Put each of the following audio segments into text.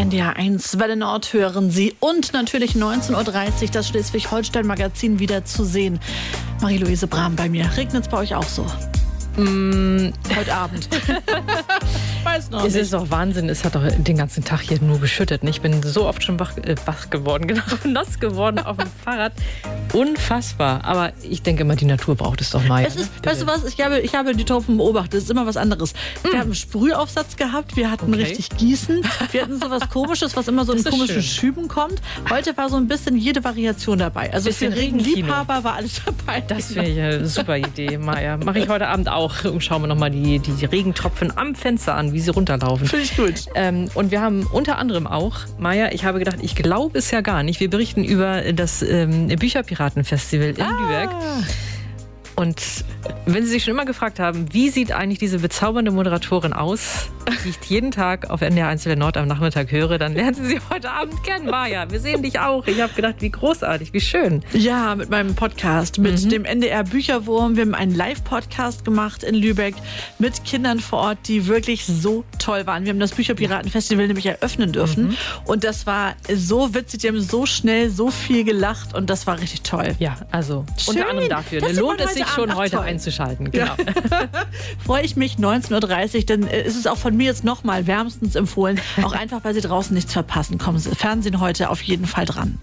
NDR 1 Welle Nord hören Sie und natürlich 19.30 Uhr das Schleswig-Holstein-Magazin wieder zu sehen. Marie-Louise Brahm bei mir. Regnet es bei euch auch so? Heute Abend. Weiß noch Es nicht. ist doch Wahnsinn. Es hat doch den ganzen Tag hier nur geschüttet. Ich bin so oft schon wach geworden, genau, nass geworden auf dem Fahrrad. Unfassbar. Aber ich denke immer, die Natur braucht es doch mal. Es ist, weißt du was, ich habe die Tropfen beobachtet, es ist immer was anderes. Wir haben einen Sprühaufsatz gehabt, wir hatten richtig Gießen, wir hatten sowas Komisches, was immer so in komischen Schüben kommt. Heute war so ein bisschen jede Variation dabei. Also für Regenliebhaber war alles dabei. Das finde ich eine super Idee, Maja. Mache ich heute Abend auch. Schauen wir nochmal die Regentropfen am Fenster an, wie sie runterlaufen. Finde ich gut. Und wir haben unter anderem auch, Maja, ich habe gedacht, ich glaube es ja gar nicht, wir berichten über das Bücherpiratenfestival in Lübeck. Und wenn Sie sich schon immer gefragt haben, wie sieht eigentlich diese bezaubernde Moderatorin aus, die ich jeden Tag auf NDR 1 Welle Nord am Nachmittag höre, dann lernen Sie sie heute Abend kennen, Maja. Wir sehen dich auch. Ich habe gedacht, wie großartig, wie schön. Ja, mit meinem Podcast, mit dem NDR Bücherwurm. Wir haben einen Live-Podcast gemacht in Lübeck mit Kindern vor Ort, die wirklich so toll waren. Wir haben das Bücherpiratenfestival nämlich eröffnen dürfen. Und das war so witzig. Die haben so schnell so viel gelacht und das war richtig toll. Ja, also Schön. unter anderem dafür. Das Lohnt es sich schon Abend. heute Toll. einzuschalten. Genau. Ja. Freue ich mich, 19.30 Uhr, denn ist es auch von mir jetzt nochmal wärmstens empfohlen. Auch einfach, weil Sie draußen nichts verpassen. Kommen Sie, Fernsehen heute auf jeden Fall dran.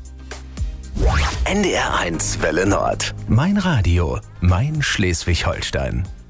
NDR 1 Welle Nord. Mein Radio, mein Schleswig-Holstein.